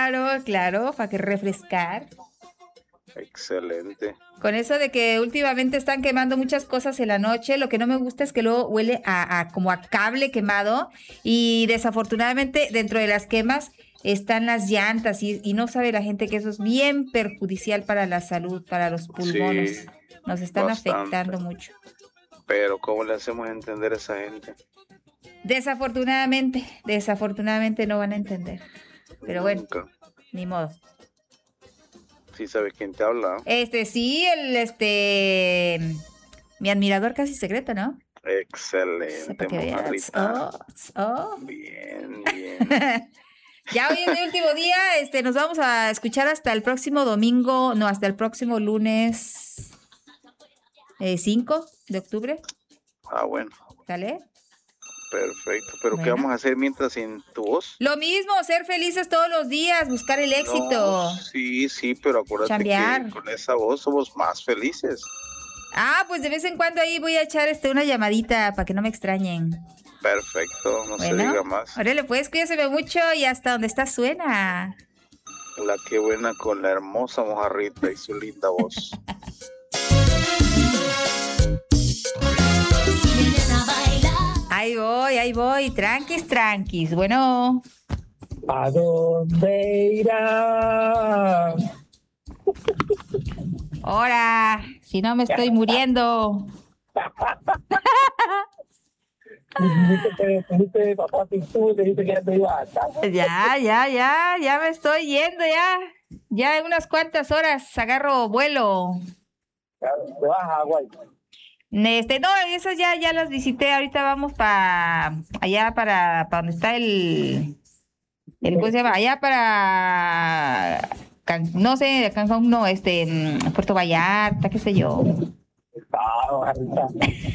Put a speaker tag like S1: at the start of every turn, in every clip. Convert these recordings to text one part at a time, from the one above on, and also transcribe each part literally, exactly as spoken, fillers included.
S1: Claro, claro, para que refrescar.
S2: Excelente.
S1: Con eso de que últimamente están quemando muchas cosas en la noche, lo que no me gusta es que luego huele a, a como a cable quemado y desafortunadamente dentro de las quemas están las llantas y, y no sabe la gente que eso es bien perjudicial para la salud, para los pulmones.
S2: Sí,
S1: Nos están
S2: bastante.
S1: afectando mucho.
S2: Pero ¿cómo le hacemos entender a esa gente?
S1: Desafortunadamente, desafortunadamente no van a entender. Pero bueno,
S2: Nunca.
S1: ni modo.
S2: Sí sabes quién te habla.
S1: Este, sí, el, este, mi admirador casi secreto, ¿no?
S2: Excelente,
S1: Para que veas.
S2: mojarrita.
S1: Oh, oh.
S2: Bien, bien.
S1: Ya hoy es mi último día, este, nos vamos a escuchar hasta el próximo domingo, no, hasta el próximo lunes eh, cinco de octubre.
S2: Ah, bueno.
S1: ¿Sale?
S2: Perfecto. ¿Pero
S1: Bueno.
S2: qué vamos a hacer mientras sin tu voz?
S1: Lo mismo, ser felices todos los días, buscar el éxito.
S2: No, sí, sí, pero acuérdate
S1: Chambear.
S2: que con esa voz somos más felices.
S1: Ah, pues de vez en cuando ahí voy a echar este una llamadita para que no me extrañen.
S2: Perfecto, no
S1: Bueno,
S2: se diga más.
S1: Órale, pues cuídese mucho y hasta donde está suena.
S2: La que buena con la hermosa mojarrita y su linda voz.
S1: Ahí voy, ahí voy, tranquis, tranquis. Bueno.
S3: ¿A dónde irá?
S1: Ahora, si no me estoy muriendo. Ya, ya, ya, ya me estoy yendo ya. Ya en unas cuantas horas agarro vuelo.
S3: ¿Te vas a Hawái?
S1: Este, no, esas ya, ya las visité. Ahorita vamos para allá para, para donde está el, el, ¿cómo se llama? Allá para, Can, no sé, Cancún, no, este, Puerto Vallarta, qué sé yo.
S3: Ah, Mojarrita.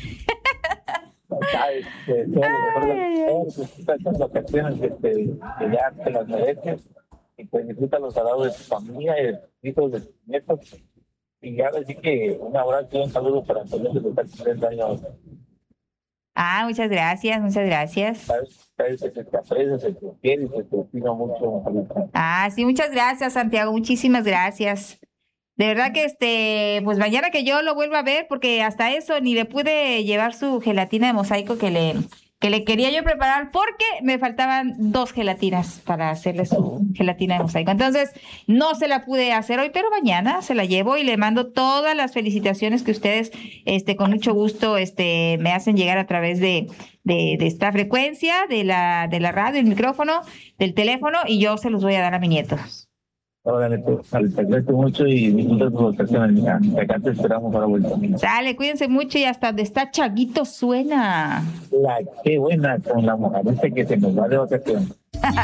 S3: Sabes que todas las ocasiones que ya te las mereces y pues disfruta los salados de tu familia y de tus hijos, de tus nietos. Y ya decir que un abrazo y un saludo para todos los que están cumpliendo años.
S1: Ah, muchas gracias, muchas gracias.
S3: Sabes, sabes que se te aprecia, se te quiere y se te estima mucho, Mojarrita.
S1: Ah, sí, muchas gracias, Santiago, muchísimas gracias. De verdad que este, pues mañana que yo lo vuelva a ver, porque hasta eso ni le pude llevar su gelatina de mosaico que le, que le quería yo preparar, porque me faltaban dos gelatinas para hacerle su gelatina de mosaico. Entonces, no se la pude hacer hoy, pero mañana se la llevo y le mando todas las felicitaciones que ustedes, este, con mucho gusto, este, me hacen llegar a través de, de, de esta frecuencia, de la, de la radio, el micrófono, del teléfono, y yo se los voy a dar a mi nieto.
S3: Órale, pues, te agradezco mucho y disfruta tus vacaciones, mija. Acá te esperamos para vuelta, mija.
S1: Sale, cuídense mucho y hasta donde está Chaguito suena.
S3: La qué buena con la mojarrita que se nos va de vacaciones.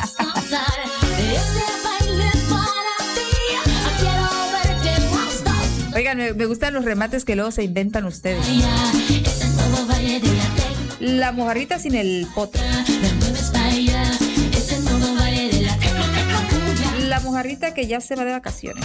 S1: Oigan, me, me gustan los remates que luego se inventan ustedes. La mojarrita sin el potro. La mojarrita que ya se va de vacaciones.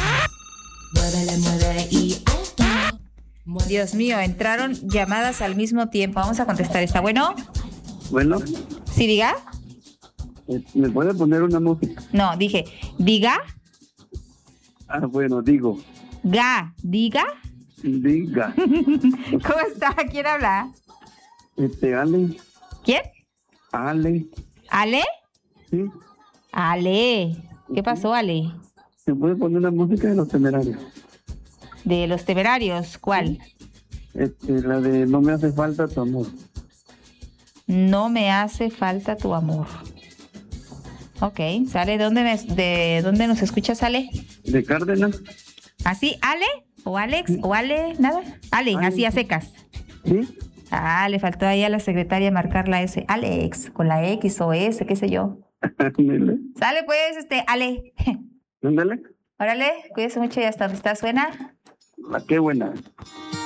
S1: Dios mío, entraron llamadas al mismo tiempo. Vamos a contestar esta. Bueno,
S4: Bueno,
S1: ¿sí diga?
S4: ¿me puede poner una música?
S1: No, dije, diga,
S4: Ah, bueno, digo,
S1: ga, diga.
S4: diga.
S1: ¿Cómo está? ¿Quién habla?
S4: Este, Ale,
S1: ¿Quién?
S4: Ale,
S1: ¿Ale?
S4: ¿sí?
S1: Ale. ¿Qué pasó, Ale?
S4: ¿Me puede poner una música de Los Temerarios?
S1: De Los Temerarios, ¿cuál?
S4: Este, la de No me hace falta tu amor.
S1: No me hace falta tu amor. Ok, sale. ¿De dónde, me, de dónde nos escuchas, Ale?
S4: ¿De Cárdenas?
S1: ¿Así, Ale? ¿O Alex? ¿O Ale? ¿Nada? Ale,
S4: Ale.
S1: así a secas.
S4: ¿Sí?
S1: Ah, le faltó ahí a la secretaria marcar la S. Alex, con la X o S, qué sé yo.
S4: Ándale.
S1: Sale pues, este, Ale.
S4: Ándale.
S1: Órale, cuídese mucho y hasta donde está suena.
S4: La qué buena.